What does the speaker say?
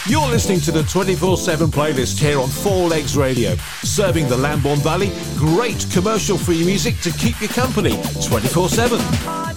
You're listening to the 24/7 playlist here on Four Legs Radio, serving the Lambourn Valley. Great commercial-free music to keep you company 24/7.